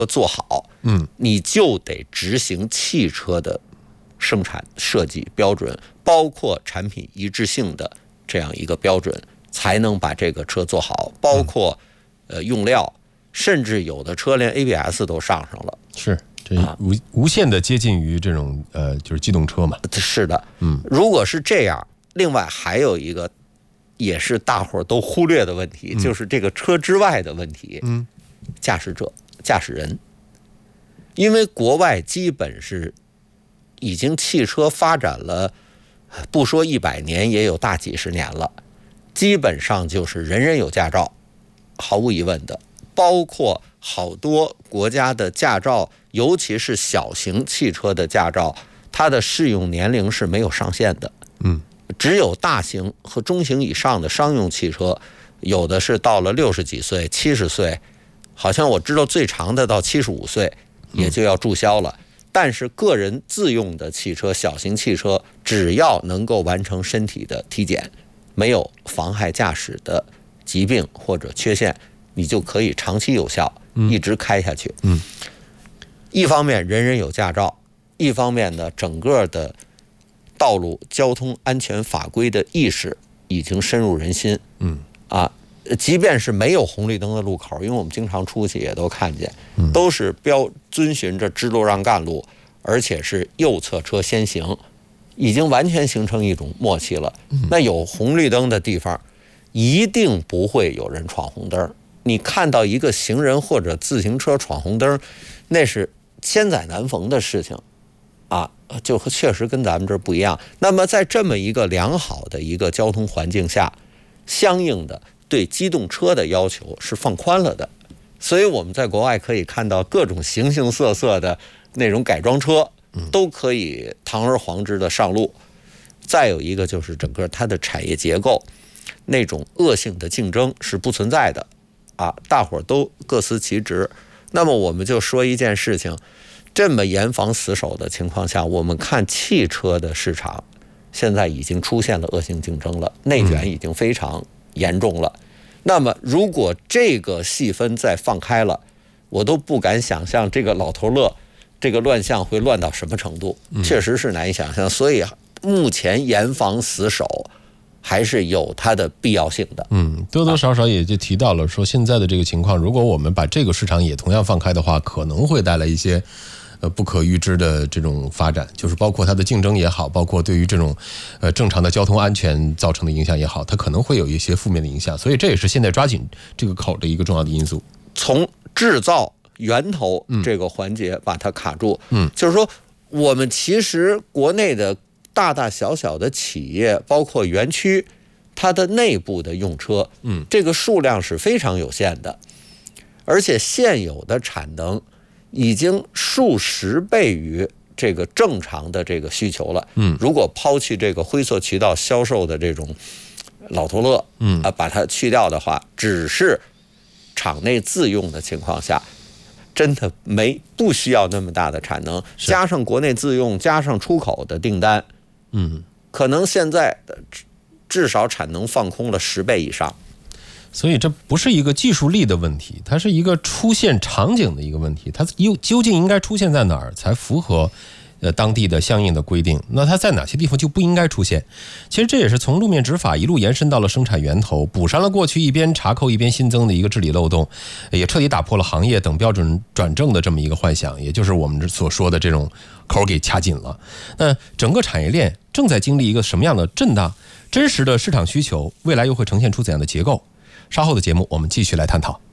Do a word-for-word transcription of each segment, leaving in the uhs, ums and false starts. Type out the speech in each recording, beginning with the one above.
做好，嗯，你就得执行汽车的生产设计标准，包括产品一致性的这样一个标准，才能把这个车做好。包括呃用料，甚至有的车连 A B S 都上上了。 是，这无无限的接近于这种呃就是机动车嘛。 是的，嗯，如果是这样，另外还有一个也是大伙儿都忽略的问题，嗯、就是这个车之外的问题，嗯，驾驶者。驾驶人，因为国外基本是已经汽车发展了，不说一百年，也有大几十年了，基本上就是人人有驾照，毫无疑问的。包括好多国家的驾照，尤其是小型汽车的驾照，它的适用年龄是没有上限的。嗯，只有大型和中型以上的商用汽车，有的是到了六十几岁、七十岁。好像我知道最长的到七十五岁也就要注销了，嗯、但是个人自用的汽车、小型汽车，只要能够完成身体的体检，没有妨害驾驶的疾病或者缺陷，你就可以长期有效，一直开下去。嗯，一方面人人有驾照，一方面呢，整个的道路交通安全法规的意识已经深入人心。嗯，啊。即便是没有红绿灯的路口，因为我们经常出去也都看见，都是标遵循着支路让干路，而且是右侧车先行，已经完全形成一种默契了。那有红绿灯的地方，一定不会有人闯红灯。你看到一个行人或者自行车闯红灯，那是千载难逢的事情啊，就确实跟咱们这儿不一样。那么在这么一个良好的一个交通环境下，相应的对机动车的要求是放宽了的，所以我们在国外可以看到各种形形色色的那种改装车，都可以堂而皇之的上路。再有一个就是整个它的产业结构，那种恶性的竞争是不存在的啊，大伙儿都各司其职。那么我们就说一件事情，这么严防死守的情况下，我们看汽车的市场现在已经出现了恶性竞争了，内卷已经非常严重了。那么如果这个细分再放开了，我都不敢想象这个老头乐这个乱象会乱到什么程度，确实是难以想象。所以目前严防死守还是有它的必要性的。 嗯，多多少少也就提到了说，现在的这个情况，如果我们把这个市场也同样放开的话，可能会带来一些呃不可预知的这种发展，就是包括它的竞争也好，包括对于这种呃正常的交通安全造成的影响也好，它可能会有一些负面的影响。所以这也是现在抓紧这个口的一个重要的因素。 从制造源头这个环节把它卡住，嗯，就是说我们其实国内的大大小小的企业，包括园区，它的内部的用车，嗯，这个数量是非常有限的，而且现有的产能已经数十倍于这个正常的这个需求了。嗯，如果抛弃这个灰色渠道销售的这种老头乐，嗯啊，把它去掉的话，只是厂内自用的情况下，真的没不需要那么大的产能，加上国内自用，加上出口的订单，嗯，可能现在至少产能放空了十倍以上。 所以这不是一个技术力的问题，它是一个出现场景的一个问题，它究竟应该出现在哪儿才符合呃当地的相应的规定，那它在哪些地方就不应该出现。其实这也是从路面执法一路延伸到了生产源头，补上了过去一边查扣一边新增的一个治理漏洞，也彻底打破了行业等标准转正的这么一个幻想，也就是我们所说的这种口给掐紧了。那整个产业链正在经历一个什么样的震荡？真实的市场需求未来又会呈现出怎样的结构？稍后的节目我们继续来探讨。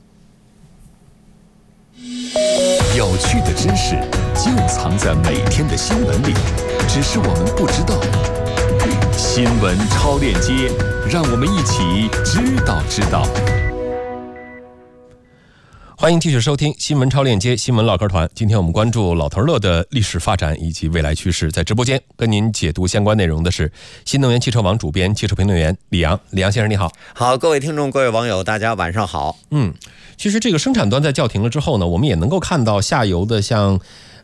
有趣的知识就藏在每天的新闻里，只是我们不知道。新闻超链接，让我们一起知道知道。 欢迎继续收听新闻超链接新闻唠嗑团。今天我们关注老头乐的历史发展以及未来趋势，在直播间跟您解读相关内容的是新能源汽车网主编、汽车评论员李阳。李阳先生你好。 好，各位听众各位网友大家晚上好。 嗯，其实这个生产端在叫停了之后呢，我们也能够看到下游的像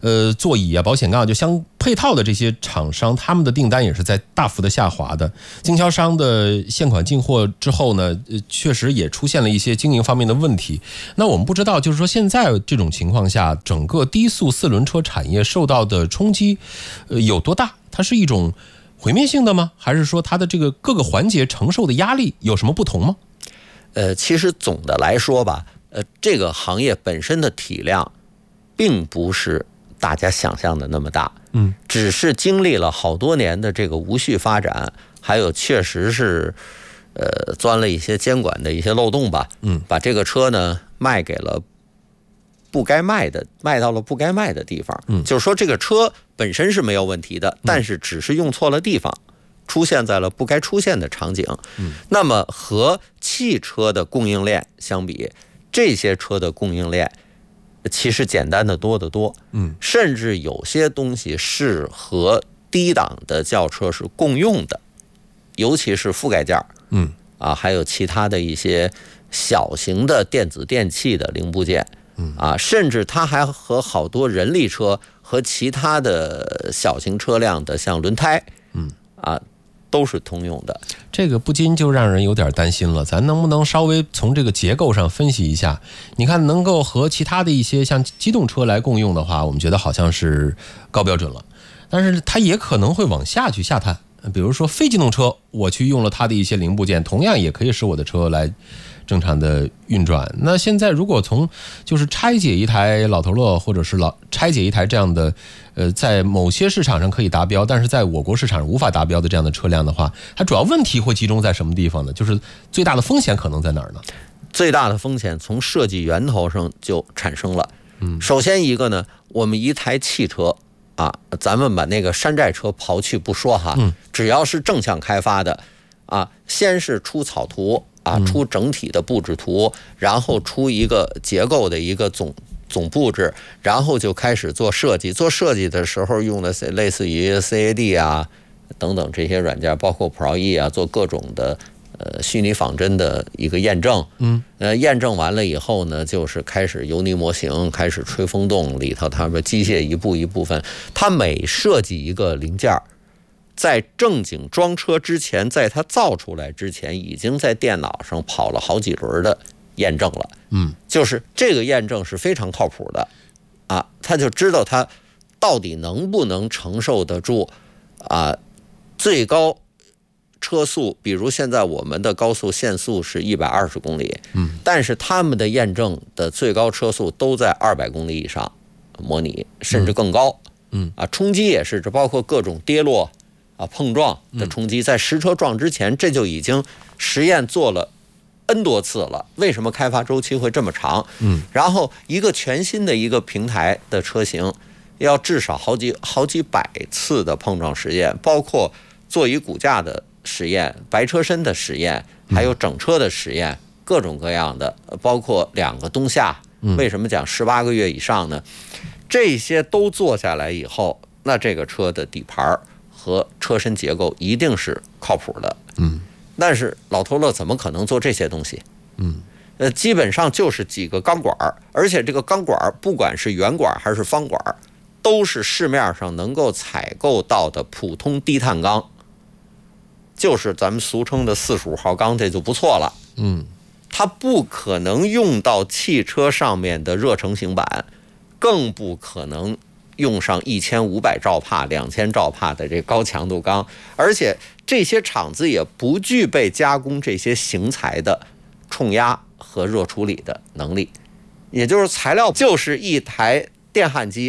呃，座椅啊、保险杠就相配套的这些厂商，他们的订单也是在大幅的下滑的。经销商的现款进货之后呢，呃，确实也出现了一些经营方面的问题。那我们不知道，就是说现在这种情况下，整个低速四轮车产业受到的冲击，呃，有多大？它是一种毁灭性的吗？还是说它的这个各个环节承受的压力有什么不同吗？ 呃，其实总的来说吧，呃，这个行业本身的体量，并不是大家想象的那么大，嗯，只是经历了好多年的这个无序发展，还有确实是，呃，钻了一些监管的一些漏洞吧，嗯，把这个车呢卖给了不该卖的，卖到了不该卖的地方，嗯，就是说这个车本身是没有问题的，但是只是用错了地方。出现在了不该出现的场景，嗯，那么和汽车的供应链相比，这些车的供应链其实简单的多得多，嗯，甚至有些东西是和低档的轿车是共用的，尤其是覆盖件，嗯，啊，还有其他的一些小型的电子电器的零部件，嗯，啊，甚至它还和好多人力车和其他的小型车辆的像轮胎，嗯，啊。都是通用的， 这个不禁就让人有点担心了。咱能不能稍微从这个结构上分析一下？你看，能够和其他的一些像机动车来共用的话，我们觉得好像是高标准了。但是它也可能会往下去下探，比如说非机动车，我去用了它的一些零部件，同样也可以使我的车来正常的运转。那现在如果从就是拆解一台老头乐，或者是老拆解一台这样的呃，在某些市场上可以达标，但是在我国市场上无法达标的这样的车辆的话，它主要问题会集中在什么地方呢？就是最大的风险可能在哪儿呢？ 最大的风险从设计源头上就产生了。嗯，首先一个呢，我们一台汽车啊，咱们把那个山寨车刨去不说哈，嗯，只要是正向开发的啊，先是出草图啊，出整体的布置图，然后出一个结构的一个总。总布置，然后就开始做设计。做设计的时候用的类似于 C A D 啊等等这些软件，包括 Pro E 啊，做各种的呃虚拟仿真的一个验证。嗯，呃，验证完了以后呢，就是开始油泥模型，开始吹风洞里头，它们机械一步一部分，它每设计一个零件，在正经装车之前，在它造出来之前，已经在电脑上跑了好几轮的验证了，嗯，就是这个验证是非常靠谱的，啊，他就知道它到底能不能承受得住，啊，最高车速，比如现在我们的高速限速是一百二十公里，嗯，但是他们的验证的最高车速都在二百公里以上，模拟甚至更高，嗯，啊，冲击也是，这包括各种跌落啊、碰撞的冲击，在实车撞之前，这就已经实验做了N 多次了，为什么开发周期会这么长？嗯，然后一个全新的一个平台的车型，要至少好几好几百次的碰撞实验，包括座椅骨架的实验、白车身的实验，还有整车的实验，各种各样的，包括两个冬夏，为什么讲十八个月以上呢？这些都做下来以后，那这个车的底盘和车身结构一定是靠谱的。嗯。但是老头乐怎么可能做这些东西？嗯，呃，基本上就是几个钢管，而且这个钢管不管是圆管还是方管，都是市面上能够采购到的普通低碳钢，就是咱们俗称的四十五号钢，这就不错了。嗯，它不可能用到汽车上面的热成型板，更不可能用上一千五百兆帕、两千兆帕的这高强度钢，而且这些厂子也不具备加工这些型材的冲压和热处理的能力，也就是材料就是一台电焊机